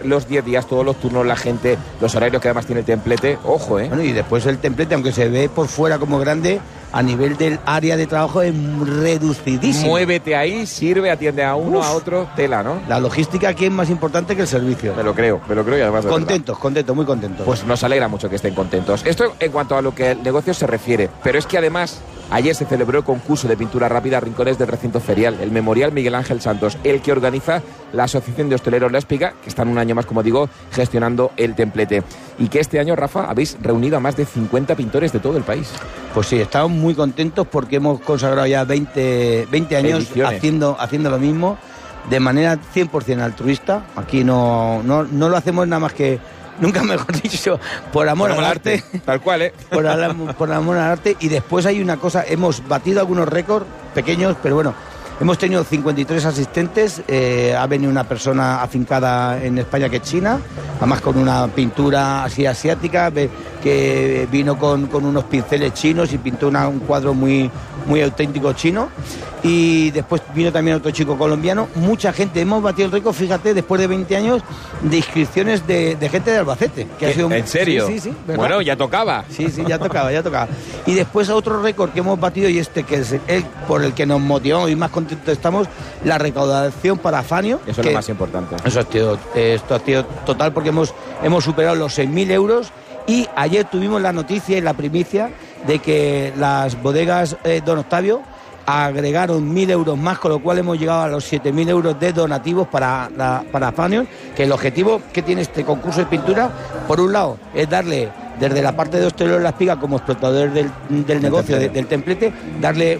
los 10 días, todos los turnos, la gente, los horarios que además tiene el templete, ojo, Bueno, y después el templete, aunque se ve por fuera como grande, a nivel del área de trabajo es reducidísimo. Muévete ahí, sirve, atiende a uno, a otro, tela, ¿no? La logística aquí es más importante que el servicio. Me lo creo y además... Contentos, muy contentos. Pues nos alegra mucho que estén contentos. Esto en cuanto a lo que el negocio se refiere, pero es que además... Ayer se celebró el concurso de pintura rápida a rincones del recinto ferial, el Memorial Miguel Ángel Santos, el que organiza la Asociación de Hosteleros La Espiga, que están un año más, como digo, gestionando el templete. Y que este año, Rafa, habéis reunido a más de 50 pintores de todo el país. Pues sí, estamos muy contentos porque hemos consagrado ya 20 años haciendo lo mismo de manera 100% altruista. Aquí no lo hacemos nada más que... Nunca mejor dicho, por amor al arte. Tal cual, por amor al arte. Y después hay una cosa, hemos batido algunos récords pequeños, pero bueno, hemos tenido 53 asistentes. Ha venido una persona afincada en España que es china, además con una pintura así asiática, que vino con unos pinceles chinos y pintó un cuadro muy auténtico chino. Y después vino también otro chico colombiano. Mucha gente, hemos batido el récord, fíjate, después de 20 años de inscripciones de gente de Albacete. Que ha sido ¿En serio? Sí, ¿verdad? Bueno, ya tocaba. Sí, ya tocaba. Y después otro récord que hemos batido, y que es el por el que nos motivamos y más contentos estamos, la recaudación para Afanio. Eso es lo más importante. Eso esto ha sido total, porque hemos superado los 6.000 euros. Y ayer tuvimos la noticia y la primicia de que las bodegas Don Octavio agregaron 1.000 euros más, con lo cual hemos llegado a los 7.000 euros de donativos para Fanion, que el objetivo que tiene este concurso de pintura, por un lado, es darle, desde la parte de Hosteleros La Espiga, como explotador del negocio, del templete, darle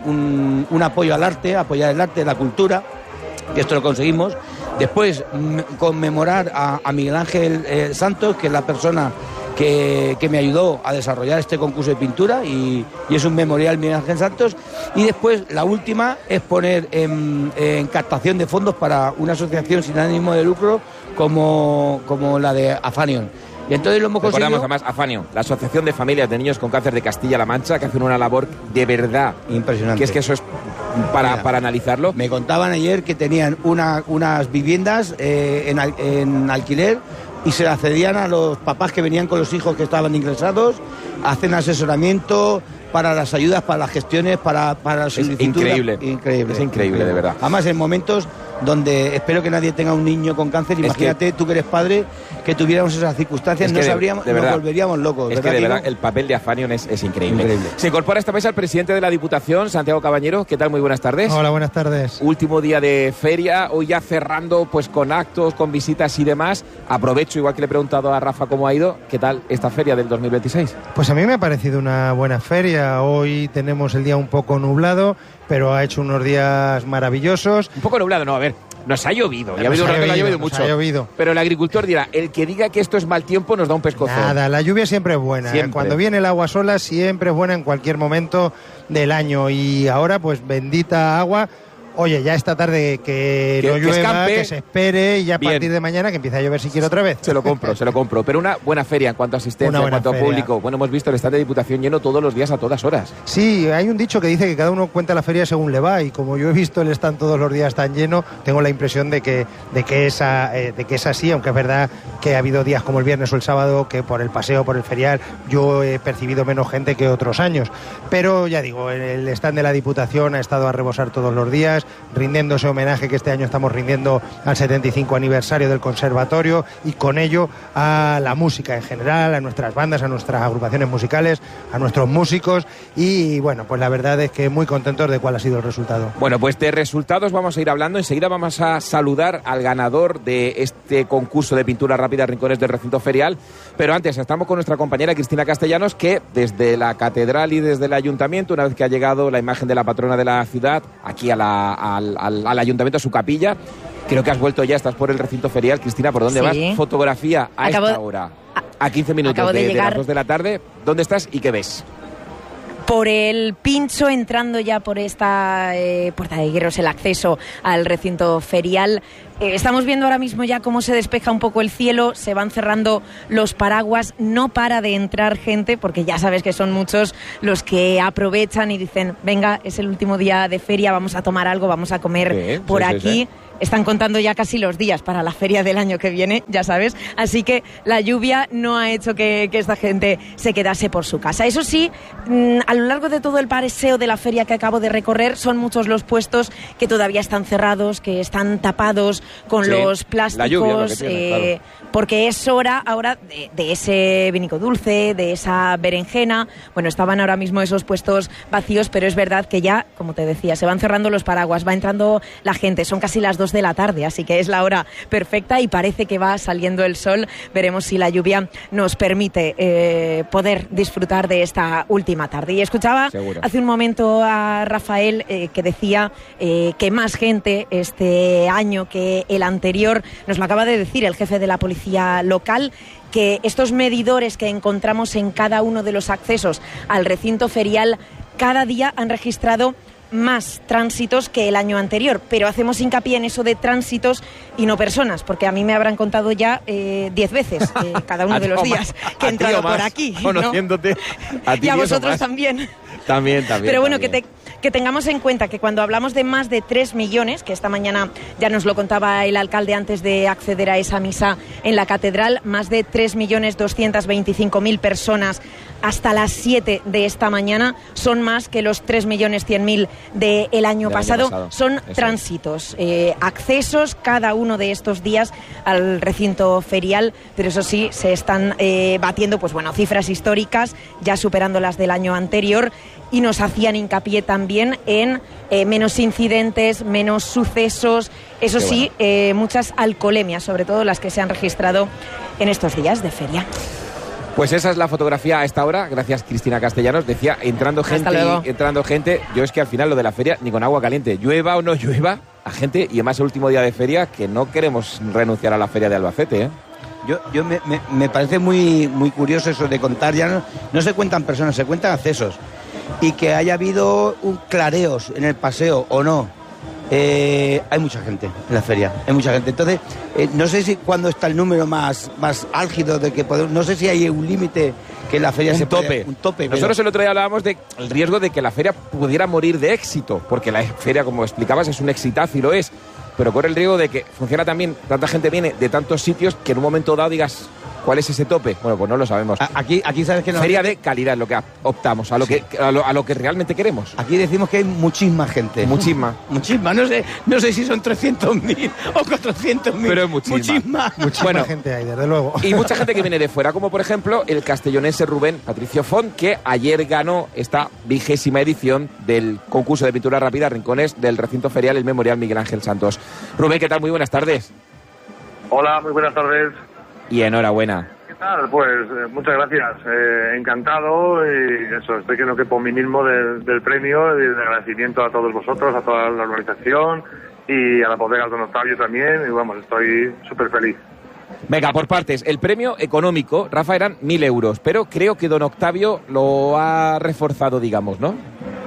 un apoyo al arte, apoyar el arte, la cultura, que esto lo conseguimos. Después, conmemorar a Miguel Ángel Santos, que es la persona que me ayudó a desarrollar este concurso de pintura, y es un memorial Miguel Ángel Santos. Y después, la última es poner en captación de fondos para una asociación sin ánimo de lucro como la de Afanion. Y entonces lo hemos conseguido. Recordamos además Afanio, la Asociación de Familias de Niños con Cáncer de Castilla-La Mancha, que hacen una labor de verdad impresionante. Que es que eso es para analizarlo. Me contaban ayer que tenían unas viviendas en alquiler, y se las cedían a los papás que venían con los hijos que estaban ingresados. Hacen asesoramiento para las ayudas, para las gestiones, para la solicitud. Es increíble, de verdad. Además, en momentos donde espero que nadie tenga un niño con cáncer, imagínate, tú que eres padre, que tuviéramos esas circunstancias, nos volveríamos locos. Es que de verdad el papel de Afanion es increíble. Se incorpora a esta mesa el presidente de la Diputación, Santiago Cabañero. ¿Qué tal? Muy buenas tardes. Hola, buenas tardes. Último día de feria, hoy ya cerrando pues con actos, con visitas y demás. Aprovecho, igual que le he preguntado a Rafa cómo ha ido, ¿qué tal esta feria del 2026? Pues a mí me ha parecido una buena feria. Hoy tenemos el día un poco nublado, pero ha hecho unos días maravillosos. Un poco nublado, no, a ver, nos ha llovido. Ya ha llovido mucho. Ha llovido. Pero el agricultor dirá, el que diga que esto es mal tiempo nos da un pescozo. Nada, la lluvia siempre es buena. Siempre. Cuando viene el agua sola siempre es buena en cualquier momento del año. Y ahora, pues bendita agua. Oye, ya esta tarde que no llueva, que se espere, y ya a partir de mañana que empiece a llover si quiere otra vez. Se lo compro. Pero una buena feria en cuanto a asistencia, en cuanto a público. Bueno, hemos visto el stand de Diputación lleno todos los días a todas horas. Sí, hay un dicho que dice que cada uno cuenta la feria según le va, y como yo he visto el stand todos los días tan lleno, tengo la impresión de que es así, aunque es verdad que ha habido días como el viernes o el sábado que por el paseo, por el ferial, yo he percibido menos gente que otros años. Pero ya digo, el stand de la Diputación ha estado a rebosar todos los días, rindiendo ese homenaje que este año estamos rindiendo al 75 aniversario del Conservatorio, y con ello a la música en general, a nuestras bandas, a nuestras agrupaciones musicales, a nuestros músicos, y bueno, pues la verdad es que muy contentos de cuál ha sido el resultado. Bueno, pues de resultados vamos a ir hablando. Enseguida vamos a saludar al ganador de este concurso de pintura rápida Rincones del Recinto Ferial, pero antes estamos con nuestra compañera Cristina Castellanos, que desde la catedral y desde el ayuntamiento, una vez que ha llegado la imagen de la patrona de la ciudad aquí al ayuntamiento, a su capilla, creo que has vuelto ya, estás por el recinto ferial. Cristina, ¿por dónde vas? Fotografía a esta hora, a 15 minutos de las 2 de la tarde. ¿Dónde estás y qué ves? Por el Pincho, entrando ya por esta Puerta de Hierros, el acceso al recinto ferial. Estamos viendo ahora mismo ya cómo se despeja un poco el cielo, se van cerrando los paraguas, no para de entrar gente, porque ya sabes que son muchos los que aprovechan y dicen, venga, es el último día de feria, vamos a tomar algo, vamos a comer por aquí. Sí. Están contando ya casi los días para la feria del año que viene, ya sabes. Así que la lluvia no ha hecho que esta gente se quedase por su casa. Eso sí, a lo largo de todo el paseo de la feria que acabo de recorrer, son muchos los puestos que todavía están cerrados, que están tapados con los plásticos. La lluvia, claro. Porque es hora ahora de ese vinico dulce, de esa berenjena. Bueno, estaban ahora mismo esos puestos vacíos, pero es verdad que ya, como te decía, se van cerrando los paraguas, va entrando la gente. Son casi las 2 de la tarde, así que es la hora perfecta y parece que va saliendo el sol. Veremos si la lluvia nos permite poder disfrutar de esta última tarde. Y escuchaba hace un momento a Rafael que decía que más gente este año que el anterior. Nos lo acaba de decir el jefe de la policía local, que estos medidores que encontramos en cada uno de los accesos al recinto ferial cada día han registrado más tránsitos que el año anterior, pero hacemos hincapié en eso de tránsitos y no personas, porque a mí me habrán contado ya 10 veces cada uno de los días que he entrado por aquí, ¿no? Conociéndote a ti y a vosotros también. También. Pero bueno, también. Que tengamos en cuenta que cuando hablamos de más de 3 millones, que esta mañana ya nos lo contaba el alcalde antes de acceder a esa misa en la catedral, más de 3.225.000 personas hasta las 7 de esta mañana, son más que los 3.100.000 del año pasado. Son tránsitos, accesos cada uno de estos días al recinto ferial, pero eso sí, se están batiendo cifras históricas, ya superando las del año anterior, y nos hacían hincapié también en menos incidentes, menos sucesos, eso sí, muchas alcoholemias, sobre todo las que se han registrado en estos días de feria. Pues esa es la fotografía a esta hora. Gracias, Cristina Castellanos. Decía, entrando gente. Yo es que al final lo de la feria, ni con agua caliente, llueva o no llueva, a gente, y además el último día de feria, que no queremos renunciar a la feria de Albacete, ¿eh? Me parece muy, muy curioso eso de contar, ya no se cuentan personas, se cuentan accesos. Y que haya habido clareos en el paseo o no. Hay mucha gente en la feria, hay mucha gente. Entonces, no sé si cuándo está el número más álgido de que podemos, no sé si hay un límite que la feria un tope. Nosotros el otro día hablábamos del riesgo de que la feria pudiera morir de éxito, porque la feria, como explicabas, es un exitazo y lo es, pero corre el riesgo de que funciona también, tanta gente viene de tantos sitios que en un momento dado digas, ¿cuál es ese tope? Bueno, pues no lo sabemos. Aquí sabes que no. Feria de calidad es lo que optamos, a lo que realmente queremos. Aquí decimos que hay muchísima gente. Muchísima. No sé si son 300.000 o 400.000. Pero es muchísima. Muchísima gente hay, desde luego. Y mucha gente que viene de fuera, como por ejemplo el castellonense Rubén Patricio Font, que ayer ganó esta 20ª edición del concurso de pintura rápida Rincones del recinto ferial, el Memorial Miguel Ángel Santos. Rubén, ¿qué tal? Muy buenas tardes. Hola, muy buenas tardes. Y enhorabuena. ¿Qué tal? Pues muchas gracias. Encantado y eso, estoy que no quepo mí mismo del premio y de agradecimiento a todos vosotros, a toda la organización y a la bodega Don Octavio también. Y vamos, estoy súper feliz. Venga, por partes. El premio económico, Rafa, eran 1.000 euros, pero creo que Don Octavio lo ha reforzado, digamos, ¿no?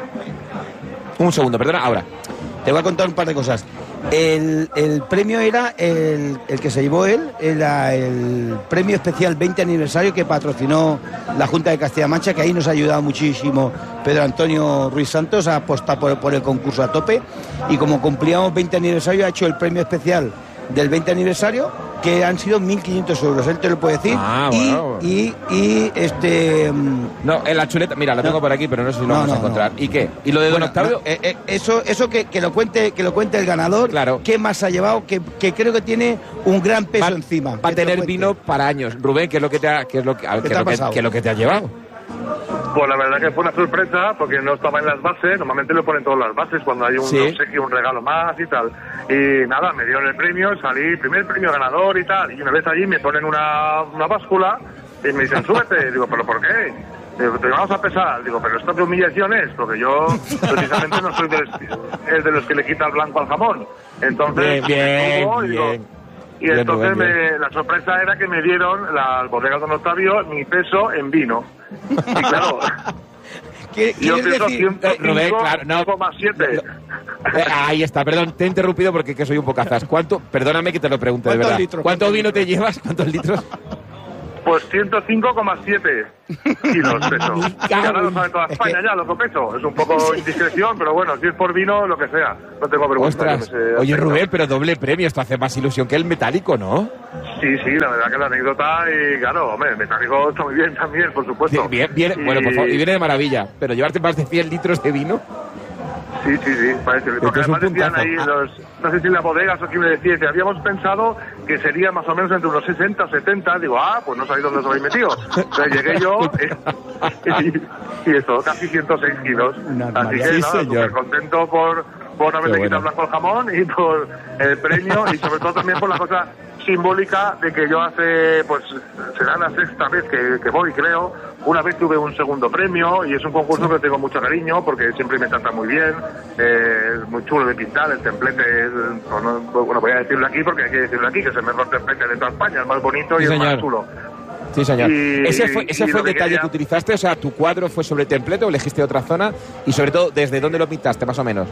Un segundo, perdona, ahora. Te voy a contar un par de cosas. El premio era el que se llevó él, era el premio especial 20 aniversario que patrocinó la Junta de Castilla-La Mancha, que ahí nos ha ayudado muchísimo Pedro Antonio Ruiz Santos a apostar por el concurso a tope, y como cumplíamos 20 aniversario ha hecho el premio especial del 20 aniversario, que han sido 1.500 euros, él te lo puede decir. Bueno. No, en la chuleta, mira, la tengo por aquí, pero no sé si lo vamos a encontrar. ¿Y qué? ¿Y lo de Don Octavio? Eso que lo cuente el ganador, claro. ¿Qué más ha llevado? Que creo que tiene un gran peso encima. Va a tener vino para años. Rubén, ¿qué es lo que te ha llevado? Pues la verdad que fue una sorpresa, porque no estaba en las bases. Normalmente lo ponen todas las bases cuando hay un obsequio, un regalo más y tal. Y nada, me dieron el premio, salí, primer premio ganador y tal. Y una vez allí me ponen una báscula y me dicen, súbete. Digo, ¿pero por qué? Digo, te vamos a pesar. Digo, ¿pero esto qué humillación es? Porque yo precisamente no soy de los que le quita el blanco al jamón. Entonces, bien. Y entonces la sorpresa era que me dieron las bodegas Don Octavio mi peso en vino. Y claro, yo peso 105,7. Ahí está, perdón, te he interrumpido porque que soy un poco azas. Perdóname que te lo pregunte de verdad. ¿Cuánto vino te llevas? ¿Cuántos litros? Pues 105,7 kilos peso. Ya no lo sabe toda España, ya lo que peso. Es un poco indiscreción, pero bueno, si es por vino, lo que sea. No tengo vergüenza. Oye, Rubén, pero doble premio, esto hace más ilusión que el metálico, ¿no? Sí, la verdad que la anécdota, y claro, hombre, el metálico está muy bien también, por supuesto. Bien, bueno, por favor, y viene de maravilla, pero llevarte más de 100 litros de vino... Sí, parece. Porque además decían ahí, no sé si en las bodegas o quién me decía, que habíamos pensado que sería más o menos entre unos 60 o 70. Digo, pues no sabéis dónde os habéis metido. Entonces llegué yo y eso, casi 106 kilos. Así que súper contento por haberle quitado blanco al jamón y por el premio y sobre todo también por la cosa simbólica de que yo hace, pues será la sexta vez que voy, creo. Una vez tuve un segundo premio y es un concurso que tengo mucho cariño porque siempre me trata muy bien, es muy chulo de pintar, el templete es, bueno, voy a decirlo aquí porque hay que decirlo aquí, que es el mejor templete de toda España, el más bonito y el más chulo. Sí, señor. Ese fue el detalle que utilizaste, o sea, tu cuadro fue sobre templete o elegiste otra zona y sobre todo, ¿desde dónde lo pintaste más o menos?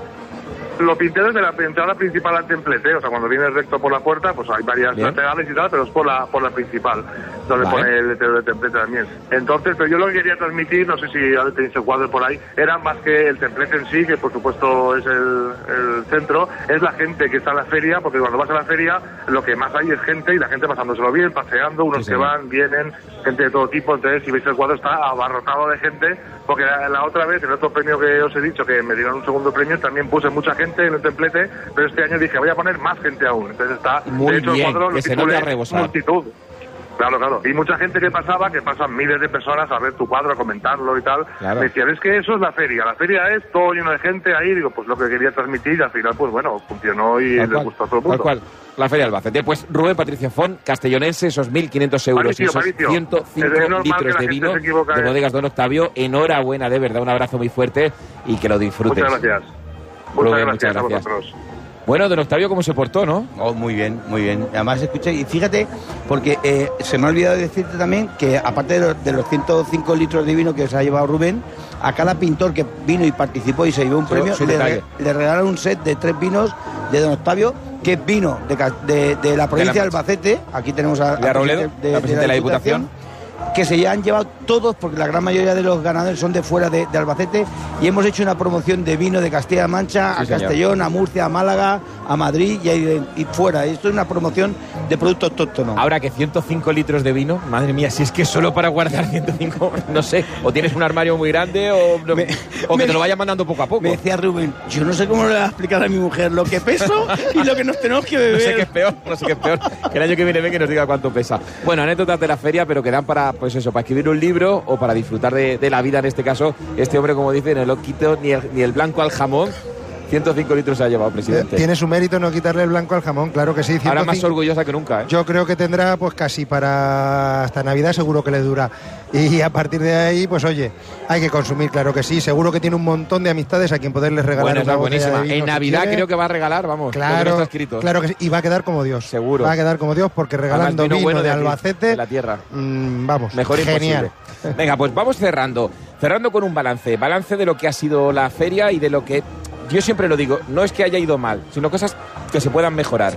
Lo pinté desde la entrada principal al templete, o sea, cuando vienes recto por la puerta, pues hay varias laterales y tal, pero es por la principal, donde pone el letrero de templete también. Entonces, pero yo lo que quería transmitir, no sé si ahora tenéis el cuadro por ahí, era más que el templete en sí, que por supuesto es el centro, es la gente que está en la feria, porque cuando vas a la feria, lo que más hay es gente, y la gente pasándoselo bien, paseando, unos que van, vienen, gente de todo tipo. Entonces, si veis el cuadro, está abarrotado de gente, porque la otra vez, el otro premio que os he dicho, que me dieron un segundo premio, también puse mucha gente en el templete, pero este año dije, voy a poner más gente aún. Entonces está, muy de hecho, bien, el cuadro que se note a rebosar. Multitud. Claro. Y mucha gente que pasan miles de personas a ver tu cuadro, a comentarlo y tal. Claro. Me decían, es que eso es la feria es todo lleno de gente ahí. Digo, pues lo que quería transmitir, y al final, pues bueno, funcionó y les gustó a todo el mundo. Tal cual. La Feria de Albacete. Pues Rubén Patricio Font, castellonense, esos 1.500 euros y esos 105 litros de vino de bodegas Don Octavio. Enhorabuena, de verdad, un abrazo muy fuerte y que lo disfrutes. Muchas gracias. Rubén, muchas gracias a vosotros. Bueno, Don Octavio, ¿cómo se portó, no? Oh, muy bien. Además, escuché, y fíjate, porque se me ha olvidado decirte también que, aparte de los 105 litros de vino que se ha llevado Rubén, a cada pintor que vino y participó y se llevó un premio, le regalaron un set de 3 vinos de Don Octavio, que es vino de la provincia de Albacete. Aquí tenemos a Robledo, la presidenta de la Diputación, que se han llevado todos, porque la gran mayoría de los ganadores son de fuera de Albacete, y hemos hecho una promoción de vino de Castilla-La Mancha, a Castellón, a Murcia, a Málaga, a Madrid y fuera. Esto es una promoción de productos autóctonos. Ahora que 105 litros de vino, madre mía, si es que solo para guardar 105, no sé, o tienes un armario muy grande o que te lo vaya mandando poco a poco. Me decía Rubén, yo no sé cómo le voy a explicar a mi mujer lo que peso y lo que nos tenemos que beber. No sé qué es peor, que el año que viene ven que nos diga cuánto pesa. Bueno, anécdotas de la feria, pero que dan para, pues eso, para escribir un libro o para disfrutar de la vida en este caso. Este hombre, como dice, no lo quito ni el blanco al jamón. 105 litros se ha llevado, presidente. Tiene su mérito no quitarle el blanco al jamón, claro que sí. 105, ahora más orgullosa que nunca, ¿eh? Yo creo que tendrá pues casi para hasta Navidad, seguro que le dura. Y a partir de ahí, pues oye, hay que consumir, claro que sí. Seguro que tiene un montón de amistades a quien poderles regalar una botella de vino. En Navidad creo que va a regalar, vamos, claro, no está escrito. Claro que sí, y va a quedar como Dios. Seguro. Va a quedar como Dios porque regalando vino bueno de Albacete, de la tierra. Vamos, mejor genial. Imposible. Venga, pues vamos cerrando con un balance de lo que ha sido la feria y de lo que... Yo siempre lo digo, no es que haya ido mal, sino cosas que se puedan mejorar.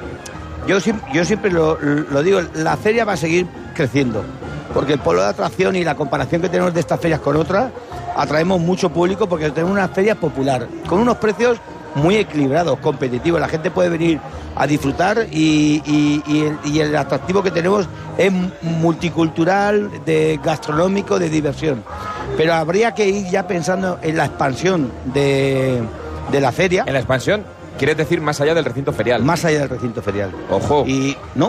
Yo siempre lo digo, la feria va a seguir creciendo, porque el polo de atracción y la comparación que tenemos de estas ferias con otras, atraemos mucho público porque tenemos una feria popular, con unos precios muy equilibrados, competitivos. La gente puede venir a disfrutar y el atractivo que tenemos es multicultural, gastronómico, de diversión. Pero habría que ir ya pensando en la expansión de la feria. ¿En la expansión? ¿Quieres decir más allá del recinto ferial? Más allá del recinto ferial. Ojo. Y no.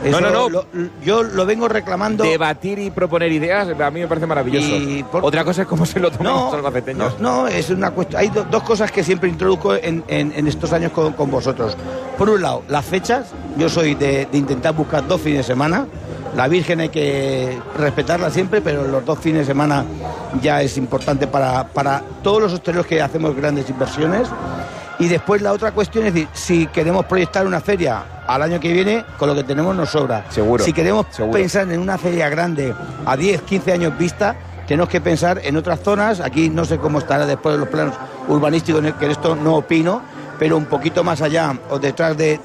Yo lo vengo reclamando. Debatir y proponer ideas, a mí me parece maravilloso. Otra cosa es cómo se lo toman los albaceteños. No, es una cuestión. Hay dos cosas que siempre introduzco en estos años con vosotros. Por un lado, las fechas. Yo soy de intentar buscar 2 fines de semana. La Virgen hay que respetarla siempre, pero los 2 fines de semana ya es importante para todos los hosteleros que hacemos grandes inversiones. Y después la otra cuestión es decir, si queremos proyectar una feria al año que viene, con lo que tenemos nos sobra. Seguro. Si queremos seguro. pensar en una feria grande a 10, 15 años vista, tenemos que pensar en otras zonas. Aquí no sé cómo estará después de los planos urbanísticos, que en esto no opino, pero un poquito más allá o detrás del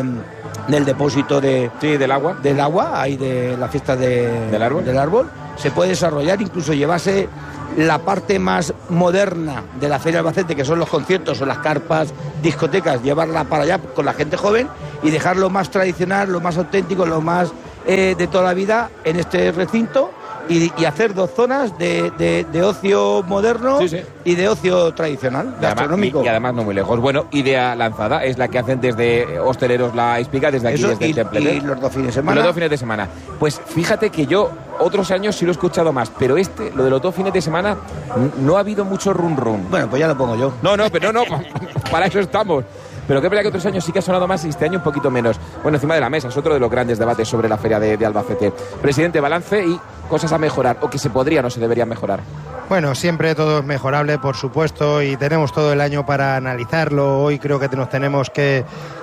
depósito del agua, ahí de la fiesta del árbol, se puede desarrollar, incluso llevarse la parte más moderna de la Feria de Albacete, que son los conciertos o las carpas, discotecas, llevarla para allá con la gente joven y dejar lo más tradicional, lo más auténtico, lo más de toda la vida en este recinto. Y hacer dos zonas de ocio moderno y de ocio tradicional, gastronómico. Y además no muy lejos. Bueno, idea lanzada, es la que hacen desde Hosteleros La Espiga, desde aquí, desde el Templete. Y los 2 fines de semana. Los 2 fines de semana. Pues fíjate que yo otros años sí lo he escuchado más, pero lo de los 2 fines de semana, no ha habido mucho run. Bueno, pues ya lo pongo yo. No, pero no, para eso estamos. Pero que es verdad que otros años sí que ha sonado más y este año un poquito menos. Bueno, encima de la mesa es otro de los grandes debates sobre la feria de Albacete. Presidente, balance y cosas a mejorar, o que se podrían o se deberían mejorar. Bueno, siempre todo es mejorable, por supuesto, y tenemos todo el año para analizarlo. Hoy creo que nos tenemos que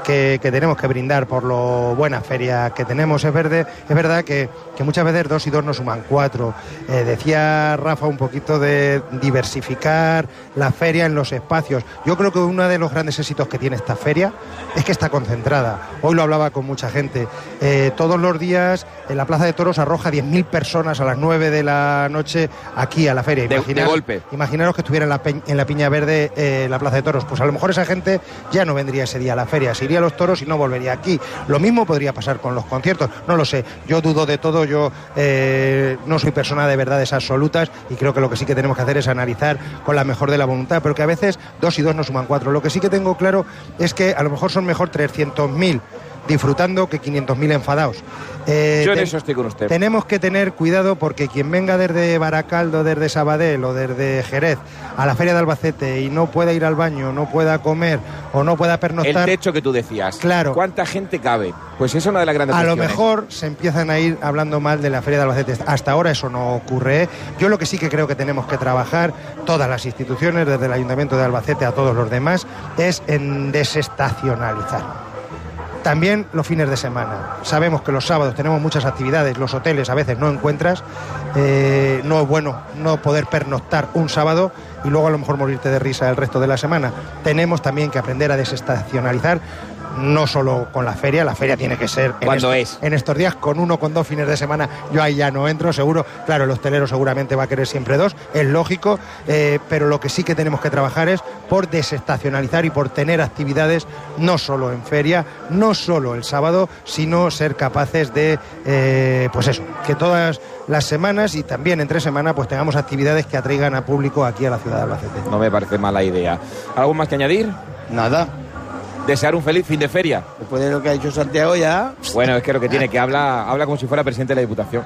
brindar por lo buena feria que tenemos. Es verdad que muchas veces 2 y 2 no suman 4. Decía Rafa un poquito de diversificar la feria en los espacios. Yo creo que uno de los grandes éxitos que tiene esta feria es que está concentrada. Hoy lo hablaba con mucha gente. Todos los días en la Plaza de Toros arroja 10.000 personas a las 9 de la noche aquí a la feria. De golpe. Imaginaros que estuviera en la Piña Verde la Plaza de Toros. Pues a lo mejor esa gente ya no vendría ese día a la feria, se iría a los toros y no volvería aquí. Lo mismo podría pasar con los conciertos, no lo sé. Yo dudo de todo, yo no soy persona de verdades absolutas y creo que lo que sí que tenemos que hacer es analizar con la mejor de la voluntad, pero que a veces 2 y 2 no suman 4. Lo que sí que tengo claro es que a lo mejor son mejor 300.000 disfrutando que 500.000 enfadados. Yo en eso estoy con usted. Tenemos que tener cuidado porque quien venga desde Baracaldo, desde Sabadell o desde Jerez a la Feria de Albacete y no pueda ir al baño, no pueda comer o no pueda pernoctar... El techo que tú decías. Claro. ¿Cuánta gente cabe? Pues es una de las grandes cuestiones. A lo mejor se empiezan a ir hablando mal de la Feria de Albacete. Hasta ahora eso no ocurre. Yo lo que sí que creo que tenemos que trabajar, todas las instituciones, desde el Ayuntamiento de Albacete a todos los demás, es en desestacionalizar. También los fines de semana. Sabemos que los sábados tenemos muchas actividades, los hoteles a veces no encuentras. No es bueno no poder pernoctar un sábado y luego a lo mejor morirte de risa el resto de la semana. Tenemos también que aprender a desestacionalizar, no solo con la feria tiene que ser en estos días, con 1 con 2 fines de semana yo ahí ya no entro, seguro. Claro, el hostelero seguramente va a querer siempre 2, es lógico, pero lo que sí que tenemos que trabajar es por desestacionalizar y por tener actividades no solo en feria, no solo el sábado, sino ser capaces de, pues eso, que todas las semanas y también entre semana pues tengamos actividades que atraigan a público aquí a la ciudad de Albacete. No me parece mala idea. ¿Algo más que añadir? Nada. Desear un feliz fin de feria. Después de lo que ha dicho Santiago ya... Bueno, es que lo que tiene que habla como si fuera presidente de la Diputación.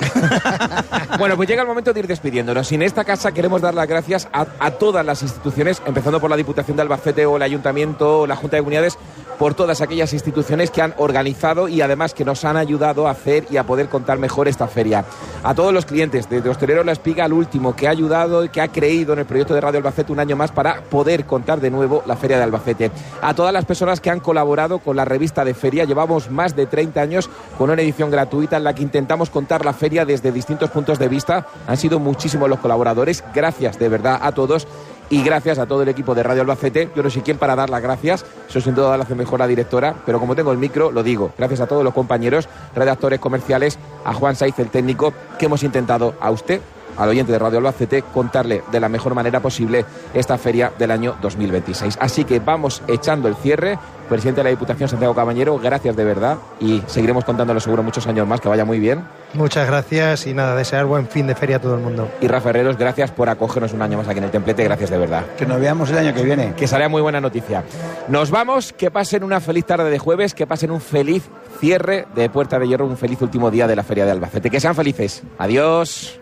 Bueno, pues llega el momento de ir despidiéndonos. Y en esta casa queremos dar las gracias a todas las instituciones, empezando por la Diputación de Albacete o el Ayuntamiento o la Junta de Comunidades, por todas aquellas instituciones que han organizado y además que nos han ayudado a hacer y a poder contar mejor esta feria. A todos los clientes, desde Hosteleros La Espiga al último, que ha ayudado y que ha creído en el proyecto de Radio Albacete un año más para poder contar de nuevo la Feria de Albacete. A todas las personas que han colaborado con la revista de feria. Llevamos más de 30 años con una edición gratuita en la que intentamos contar la feria desde distintos puntos de vista. Han sido muchísimos los colaboradores. Gracias de verdad a todos. Y gracias a todo el equipo de Radio Albacete. Yo no sé quién para dar las gracias, eso sin duda lo hace mejor la directora, pero como tengo el micro, lo digo. Gracias a todos los compañeros, redactores comerciales, a Juan Saiz, el técnico, que hemos intentado a usted, al oyente de Radio Albacete, contarle de la mejor manera posible esta feria del año 2026. Así que vamos echando el cierre. Presidente de la Diputación, Santiago Cabañero, gracias de verdad y seguiremos contándolo seguro muchos años más, que vaya muy bien. Muchas gracias y nada, desear buen fin de feria a todo el mundo. Y Rafa Herreros, gracias por acogernos un año más aquí en el Templete, gracias de verdad. Que nos veamos el año que viene. Que será muy buena noticia. Nos vamos, que pasen una feliz tarde de jueves, que pasen un feliz cierre de Puerta de Hierro, un feliz último día de la Feria de Albacete. Que sean felices. Adiós.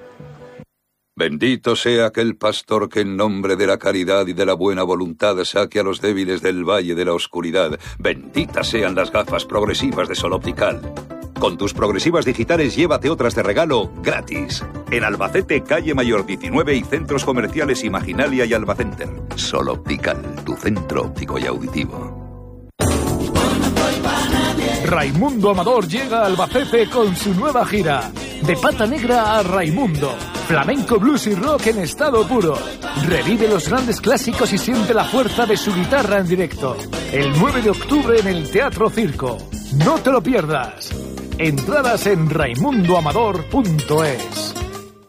Bendito sea aquel pastor que en nombre de la caridad y de la buena voluntad saque a los débiles del valle de la oscuridad. Benditas sean las gafas progresivas de Sol Optical. Con tus progresivas digitales llévate otras de regalo gratis. En Albacete, calle Mayor 19 y centros comerciales Imaginalia y Albacenter. Sol Optical, tu centro óptico y auditivo. Raimundo Amador llega a Albacete con su nueva gira. De Pata Negra a Raimundo. Flamenco, blues y rock en estado puro. Revive los grandes clásicos y siente la fuerza de su guitarra en directo. El 9 de octubre en el Teatro Circo. No te lo pierdas. Entradas en raimundoamador.es.